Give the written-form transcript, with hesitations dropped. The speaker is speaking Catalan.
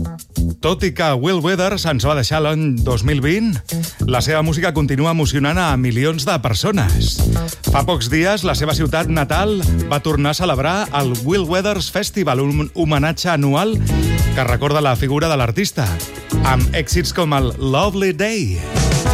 Tot i que Will Withers ens va deixar l'any 2020, la seva música continua emocionant a milions de persones. Fa pocs dies, la seva ciutat natal va tornar a celebrar el Will Withers Festival, un homenatge anual que recorda la figura de l'artista, amb èxits com el Lovely Day.